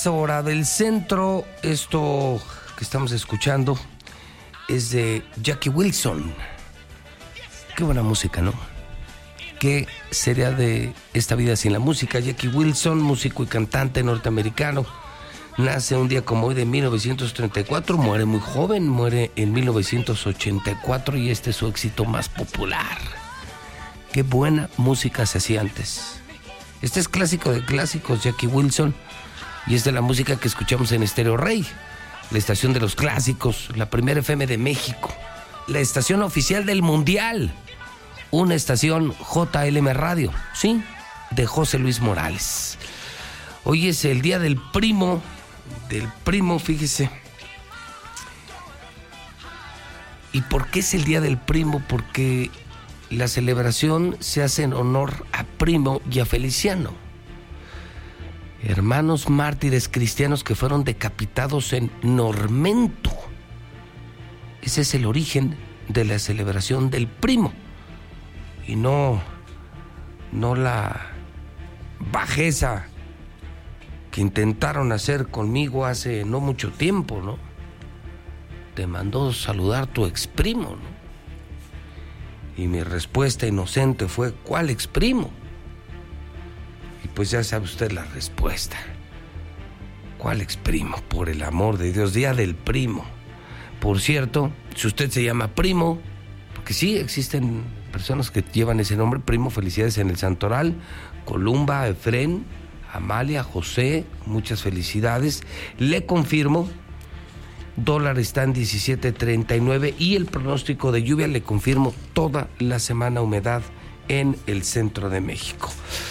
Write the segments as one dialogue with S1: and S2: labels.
S1: es hora del centro. Esto que estamos escuchando es de Jackie Wilson. Qué buena música, ¿no? ¿Qué sería de esta vida sin la música? Jackie Wilson, músico y cantante norteamericano, nace un día como hoy de 1934, muere muy joven, muere en 1984 y este es su éxito más popular. Qué buena música se hacía antes. Este es clásico de clásicos, Jackie Wilson, y es de la música que escuchamos en Estéreo Rey, la estación de los clásicos, la primera FM de México, la estación oficial del Mundial, una estación JLM Radio, sí, de José Luis Morales. Hoy es el día del primo, fíjese. ¿Y por qué es el día del primo? Porque la celebración se hace en honor a Primo y a Feliciano, hermanos mártires cristianos que fueron decapitados en Normento. Ese es el origen de la celebración del primo, y no la bajeza que intentaron hacer conmigo hace no mucho tiempo, ¿no? Te mandó saludar tu exprimo, ¿no? Y mi respuesta inocente fue: ¿cuál exprimo? Y pues ya sabe usted la respuesta. ¿Cuál exprimo? Por el amor de Dios, día del primo. Por cierto, si usted se llama Primo, porque sí existen personas que llevan ese nombre, Primo, felicidades en el Santoral, Columba, Efrén, Amalia, José, muchas felicidades. Le confirmo, dólar está en 17.39 y el pronóstico de lluvia le confirmo toda la semana humedad en el centro de México.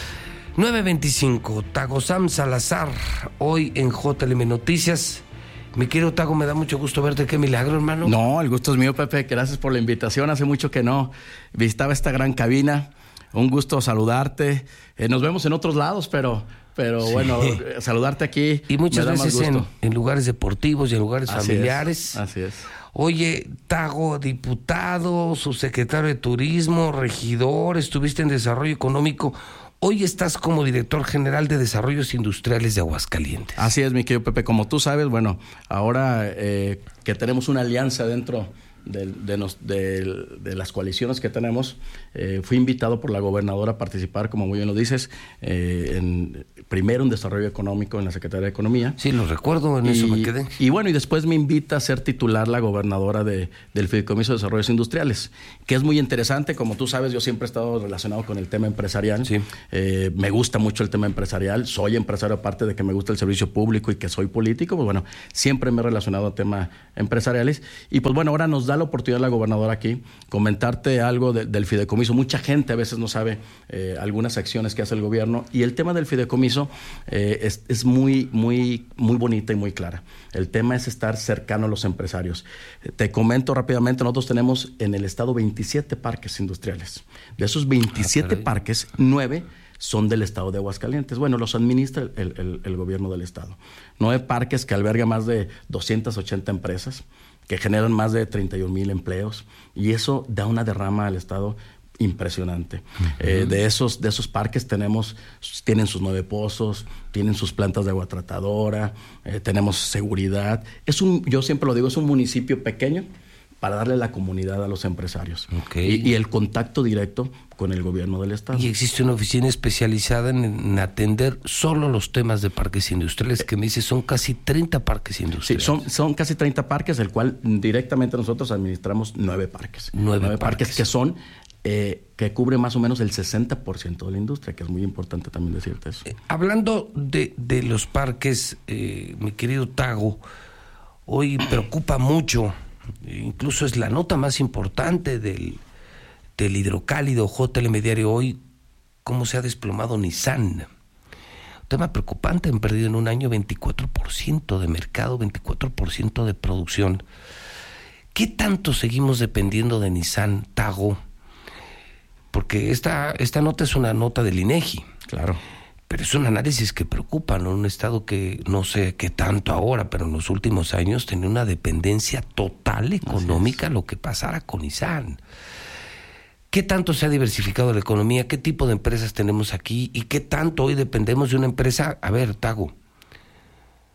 S1: 9:25, Tago Sam Salazar, hoy en JLM Noticias. Mi querido Tago, me da mucho gusto verte. Qué milagro, hermano.
S2: No, el gusto es mío, Pepe. Gracias por la invitación. Hace mucho que no visitaba esta gran cabina. Un gusto saludarte. Nos vemos en otros lados, pero sí. Bueno, saludarte aquí.
S1: Y muchas veces en lugares deportivos y en lugares familiares.
S2: Así es.
S1: Oye, Tago, diputado, subsecretario de Turismo, regidor, estuviste en Desarrollo Económico. Hoy estás como director general de Desarrollos Industriales de Aguascalientes.
S2: Así es, mi querido Pepe. Como tú sabes, bueno, ahora que tenemos una alianza dentro de las coaliciones que tenemos, fui invitado por la gobernadora a participar, como muy bien lo dices, primero en Desarrollo Económico en la Secretaría de Economía.
S1: Sí, lo recuerdo, en eso me quedé.
S2: Y bueno, y después me invita a ser titular la gobernadora del Fideicomiso de Desarrollos Industriales, que es muy interesante. Como tú sabes, yo siempre he estado relacionado con el tema empresarial.
S1: Sí.
S2: Me gusta mucho el tema empresarial. Soy empresario, aparte de que me gusta el servicio público y que soy político, pues bueno, siempre me he relacionado a temas empresariales. Y pues bueno, ahora nos da la oportunidad la gobernadora aquí comentarte algo del fideicomiso. Mucha gente a veces no sabe algunas acciones que hace el gobierno, y el tema del fideicomiso es muy bonita y muy clara. El tema es estar cercano a los empresarios. Te comento rápidamente, nosotros tenemos en el estado 27 parques industriales. De esos 27 parques, 9 son del estado de Aguascalientes. Bueno, los administra el gobierno del estado. 9 parques que albergan más de 280 empresas, que generan más de 31,000 empleos, y eso da una derrama al estado impresionante. Uh-huh. De esos parques tienen sus 9 pozos, tienen sus plantas de agua tratadora, tenemos seguridad. Yo siempre lo digo, es un municipio pequeño para darle la comunidad a los empresarios.
S1: Okay.
S2: Y el contacto directo con el gobierno del estado.
S1: Y existe una oficina especializada en atender solo los temas de parques industriales, que me dice son casi 30 parques industriales.
S2: Sí, son casi 30 parques, del cual directamente nosotros administramos 9 parques. 9 parques que son que cubre más o menos el 60% de la industria, que es muy importante también decirte eso.
S1: Hablando de los parques, mi querido Tago, hoy preocupa mucho, incluso es la nota más importante del hidrocálido JLM Diario hoy, cómo se ha desplomado Nissan. Un tema preocupante, han perdido en un año 24% de mercado, 24% de producción. ¿Qué tanto seguimos dependiendo de Nissan, Tago? Porque esta nota es una nota del INEGI.
S2: Claro.
S1: Pero es un análisis que preocupa, ¿no? Un estado que no sé qué tanto ahora, pero en los últimos años tenía una dependencia total económica a lo que pasara con Nissan. ¿Qué tanto se ha diversificado la economía? ¿Qué tipo de empresas tenemos aquí? ¿Y qué tanto hoy dependemos de una empresa? A ver, Tago,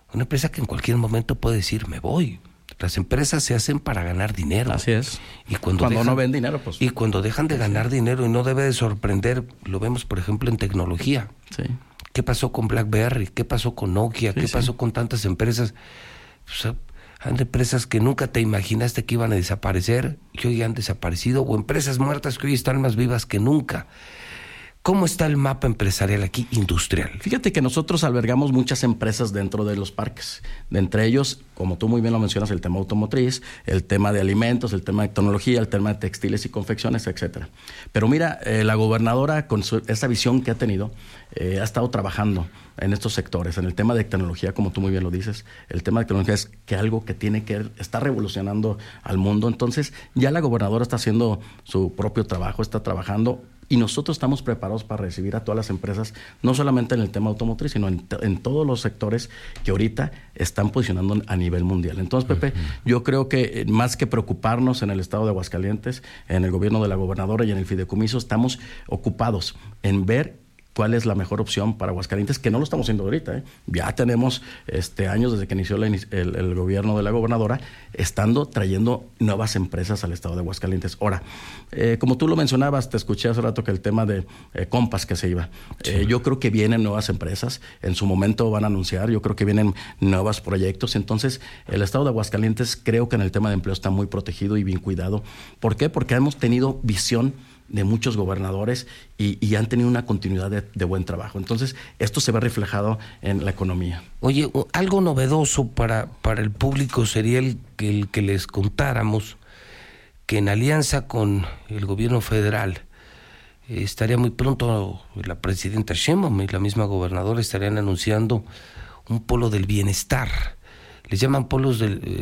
S1: Una empresa que en cualquier momento puede decir, me voy. Las empresas se hacen para ganar dinero.
S2: Así es.
S1: Y cuando
S2: no ven dinero, pues...
S1: Y cuando dejan de ganar dinero, y no debe de sorprender, lo vemos, por ejemplo, en tecnología.
S2: Sí.
S1: ¿Qué pasó con BlackBerry? ¿Qué pasó con Nokia? ¿Qué pasó con tantas empresas? Pues, hay empresas que nunca te imaginaste que iban a desaparecer, que hoy han desaparecido, o empresas muertas que hoy están más vivas que nunca. ¿Cómo está el mapa empresarial aquí, industrial?
S2: Fíjate que nosotros albergamos muchas empresas dentro de los parques. De entre ellos, como tú muy bien lo mencionas, el tema automotriz, el tema de alimentos, el tema de tecnología, el tema de textiles y confecciones, etcétera. Pero mira, la gobernadora, con esa visión que ha tenido, ha estado trabajando en estos sectores. En el tema de tecnología, como tú muy bien lo dices, el tema de tecnología es que algo que está revolucionando al mundo. Entonces, ya la gobernadora está haciendo su propio trabajo, está trabajando. Y nosotros estamos preparados para recibir a todas las empresas, no solamente en el tema automotriz, sino en todos los sectores que ahorita están posicionando a nivel mundial. Entonces, Pepe, yo creo que más que preocuparnos en el estado de Aguascalientes, en el gobierno de la gobernadora y en el fideicomiso, estamos ocupados en ver cuál es la mejor opción para Aguascalientes, que no lo estamos haciendo ahorita, ¿eh? Ya tenemos años desde que inició el gobierno de la gobernadora, trayendo nuevas empresas al estado de Aguascalientes. Ahora, como tú lo mencionabas, te escuché hace rato que el tema de Compass que se iba. Sí. Yo creo que vienen nuevas empresas, en su momento van a anunciar, yo creo que vienen nuevos proyectos. Entonces, el estado de Aguascalientes creo que en el tema de empleo está muy protegido y bien cuidado. ¿Por qué? Porque hemos tenido visión de muchos gobernadores y han tenido una continuidad de buen trabajo. Entonces, esto se ve reflejado en la economía.
S1: Oye, algo novedoso para el público sería el que les contáramos que en alianza con el gobierno federal estaría muy pronto la presidenta Sheinbaum y la misma gobernadora estarían anunciando un polo del bienestar. Les llaman polos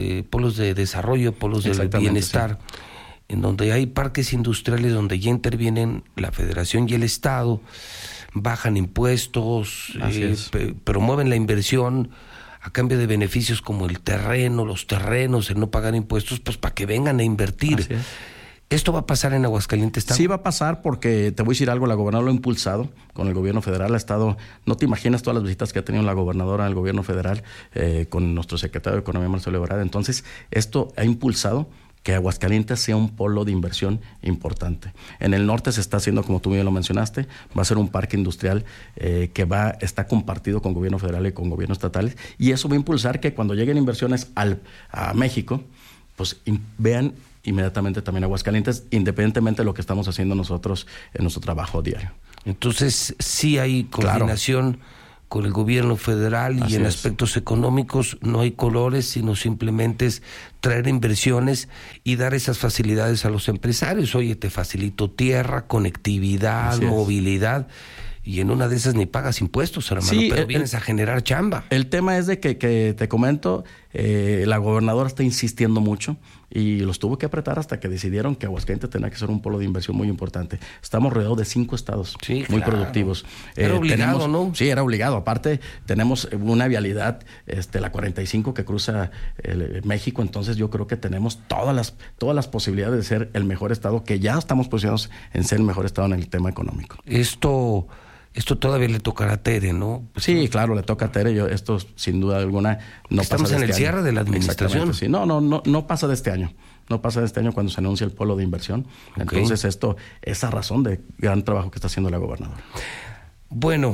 S1: de desarrollo, polos del bienestar. Sí. En donde hay parques industriales donde ya intervienen la Federación y el Estado, bajan impuestos, promueven la inversión a cambio de beneficios como el terreno, los terrenos, el no pagar impuestos, pues para que vengan a invertir. Así es. ¿Esto va a pasar en Aguascalientes también?
S2: Sí va a pasar porque, te voy a decir algo, la gobernadora lo ha impulsado con el gobierno federal, ha estado, no te imaginas todas las visitas que ha tenido la gobernadora al gobierno federal con nuestro secretario de Economía, Marcelo Ebrard. Entonces, esto ha impulsado que Aguascalientes sea un polo de inversión importante. En el norte se está haciendo, como tú bien lo mencionaste, va a ser un parque industrial que está compartido con gobierno federal y con gobiernos estatales, y eso va a impulsar que cuando lleguen inversiones a México, pues vean inmediatamente también Aguascalientes, independientemente de lo que estamos haciendo nosotros en nuestro trabajo diario.
S1: Entonces, sí hay coordinación. Claro. Con el gobierno federal. Así y en aspectos económicos no hay colores, sino simplemente es traer inversiones y dar esas facilidades a los empresarios. Oye, te facilito tierra, conectividad, movilidad, y en una de esas ni pagas impuestos, hermano, sí, pero vienes a generar chamba.
S2: El tema es de que te comento, la gobernadora está insistiendo mucho y los tuvo que apretar hasta que decidieron que Aguascalientes tenía que ser un polo de inversión muy importante. Estamos rodeados de 5 estados muy productivos.
S1: Era obligado, ¿no?
S2: Sí, era obligado. Aparte, tenemos una vialidad, la 45 que cruza México, entonces yo creo que tenemos todas las posibilidades de ser el mejor estado, que ya estamos posicionados en ser el mejor estado en el tema económico.
S1: Esto todavía le tocará a Tere, ¿no?
S2: Sí, claro, le toca a Tere. Esto, sin duda alguna, no pasa de este año.
S1: Estamos en el cierre de la administración.
S2: Sí. No pasa de este año. No pasa de este año cuando se anuncia el polo de inversión. Okay. Entonces, esa razón de gran trabajo que está haciendo la gobernadora.
S1: Bueno,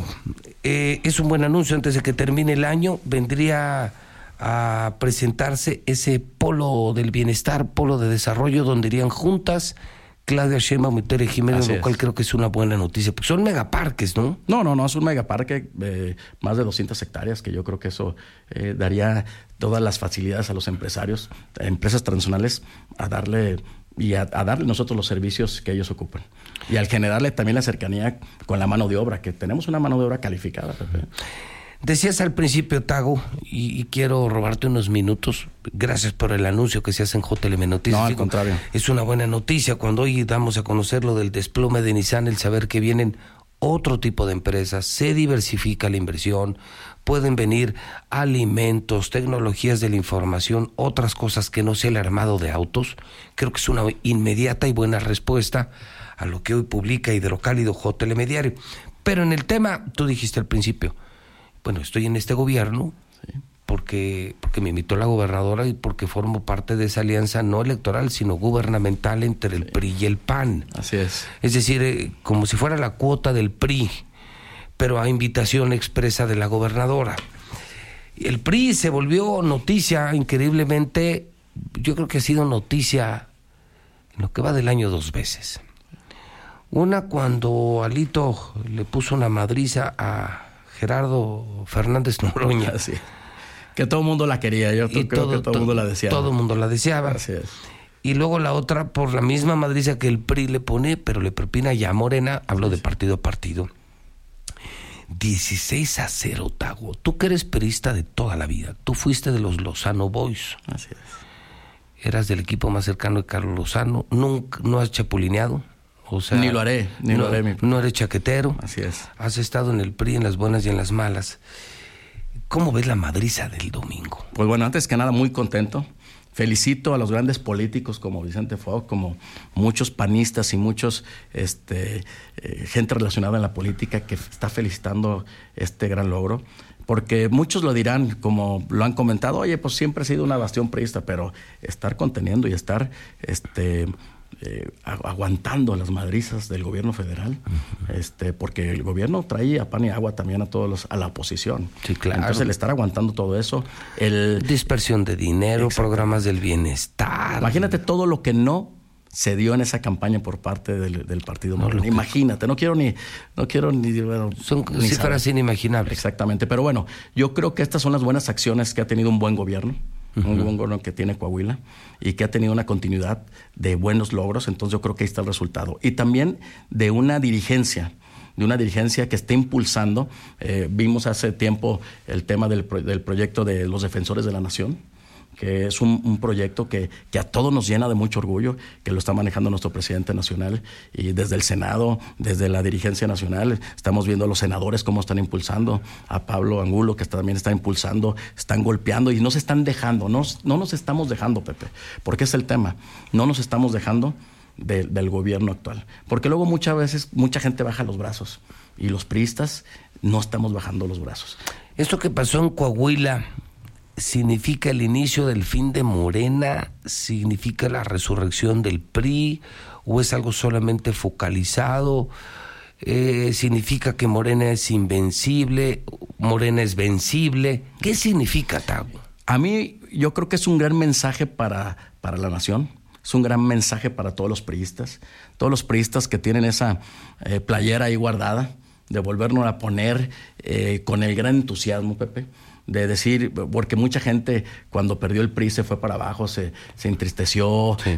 S1: es un buen anuncio. Antes de que termine el año, vendría a presentarse ese polo del bienestar, polo de desarrollo, donde irían juntas Claudia Sheinbaum y Tere Jiménez, lo cual creo que es una buena noticia, porque son megaparques, ¿no?
S2: No, es un megaparque, más de 200 hectáreas, que yo creo que eso daría todas las facilidades a los empresarios, a empresas transnacionales, a darle nosotros los servicios que ellos ocupan. Y al generarle también la cercanía con la mano de obra, que tenemos una mano de obra calificada, Pepe.
S1: Decías al principio, Tago, y quiero robarte unos minutos. Gracias por el anuncio que se hace en JLM Noticias.
S2: No, al contrario.
S1: Es una buena noticia cuando hoy damos a conocer lo del desplome de Nissan, el saber que vienen otro tipo de empresas, se diversifica la inversión, pueden venir alimentos, tecnologías de la información, otras cosas que no sea el armado de autos. Creo que es una inmediata y buena respuesta a lo que hoy publica Hidrocálido JLM Diario. Pero en el tema, tú dijiste al principio, bueno, estoy en este gobierno porque porque me invitó la gobernadora y porque formo parte de esa alianza no electoral, sino gubernamental entre el PRI y el PAN.
S2: Así es.
S1: Es decir, como si fuera la cuota del PRI, pero a invitación expresa de la gobernadora. El PRI se volvió noticia increíblemente, yo creo que ha sido noticia en lo que va del año 2 veces. Una cuando Alito le puso una madriza a Gerardo Fernández Noroña.
S2: Así es. Que todo el mundo la quería, yo creo que todo el mundo la deseaba.
S1: Todo el mundo la deseaba.
S2: Así es.
S1: Y luego la otra por la misma madriza que el PRI le pone, pero le propina ya a Morena, hablo de partido a partido. 16-0, Tago. Tú que eres priista de toda la vida, tú fuiste de los Lozano Boys.
S2: Así es.
S1: Eras del equipo más cercano de Carlos Lozano, nunca, no has chapulineado. O sea,
S2: ni lo haré.
S1: No eres chaquetero.
S2: Así es.
S1: Has estado en el PRI en las buenas y en las malas. ¿Cómo ves la madriza del domingo?
S2: Pues bueno, antes que nada, muy contento. Felicito a los grandes políticos como Vicente Fox, como muchos panistas y muchos gente relacionada en la política que está felicitando este gran logro. Porque muchos lo dirán, como lo han comentado, oye, pues siempre ha sido una bastión priista, pero estar conteniendo y estar aguantando las madrizas del gobierno federal, porque el gobierno trae a pan y agua también a la oposición.
S1: Sí, claro.
S2: Entonces el estar aguantando todo eso,
S1: dispersión de dinero, programas del bienestar.
S2: Imagínate todo lo que no se dio en esa campaña por parte del partido Morena. Imagínate, no quiero ni
S1: son cifras inimaginables.
S2: Exactamente, pero bueno, yo creo que estas son las buenas acciones que ha tenido un buen gobierno. Un buen gobierno que tiene Coahuila y que ha tenido una continuidad de buenos logros, entonces yo creo que ahí está el resultado. Y también de una dirigencia que está impulsando, vimos hace tiempo el tema del proyecto de los defensores de la nación, que es un proyecto que a todos nos llena de mucho orgullo, que lo está manejando nuestro presidente nacional y desde el Senado, desde la dirigencia nacional, estamos viendo a los senadores cómo están impulsando, a Pablo Angulo que también está impulsando, están golpeando y no se están dejando, no nos estamos dejando, Pepe, porque es el tema, no nos estamos dejando del gobierno actual, porque luego muchas veces mucha gente baja los brazos y los priistas no estamos bajando los brazos.
S1: Esto que pasó en Coahuila ¿significa el inicio del fin de Morena? ¿Significa la resurrección del PRI? ¿O es algo solamente focalizado? ¿Significa que Morena es invencible? ¿Morena es vencible? ¿Qué significa, Tago?
S2: A mí, yo creo que es un gran mensaje para la nación. Es un gran mensaje para todos los priistas que tienen esa playera ahí guardada, de volvernos a poner con el gran entusiasmo, Pepe, de decir, porque mucha gente cuando perdió el PRI se fue para abajo, se entristeció, sí.